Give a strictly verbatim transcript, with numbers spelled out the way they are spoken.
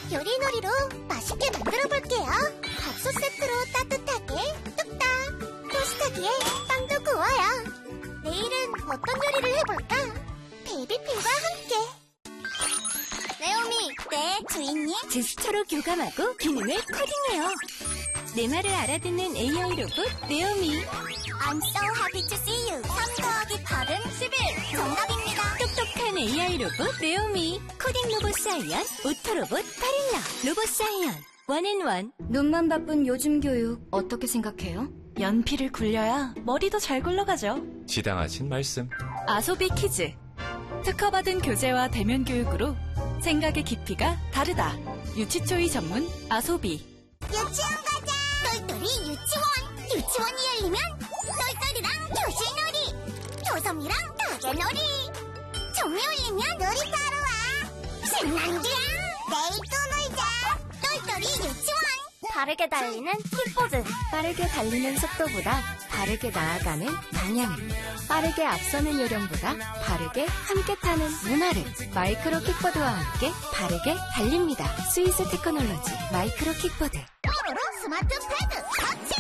요리놀이로 맛있게 만들어볼게요. 밥솥 세트로 따뜻하게 뚝딱. 토스터기에 빵도 구워요. 내일은 어떤 요리를 해볼까? 베이비핑과 함께. 네오미, 네, 주인님. 제스처로 교감하고 기능을 코딩해요. 내 말을 알아듣는 에이아이 로봇 네오미. I'm so happy to see you. 삼 더하기 팔은 십일. 정답입니다. 똑똑한 에이아이 로봇 네오미. 코딩 로봇 사이언, 오토 로봇 바릴라. 로봇 사이언, 원앤원. 눈만 바쁜 요즘 교육 어떻게 생각해요? 연필을 굴려야 머리도 잘 굴러가죠. 지당하신 말씀. 아소비 키즈. 특허받은 교재와 대면 교육으로 생각의 깊이가 다르다. 유치초이 전문 아소비. 유치원 가자. 똘똘이 유치원. 유치원이 열리면 똘똘이랑 교실놀이, 교섬이랑 가게놀이. 종이 울리면 놀이터로 와. 신난디야. 내일 또 놀자. 똘똘이 유치원. 빠르게 달리는 킥보드. 빠르게 달리는 속도보다 바르게 나아가는 방향. 빠르게 앞서는 요령보다 바르게 함께 타는 문화를. 마이크로 킥보드와 함께 바르게 달립니다. 스위스 테크놀로지 마이크로 킥보드. 뽀로로 스마트 패드 터치.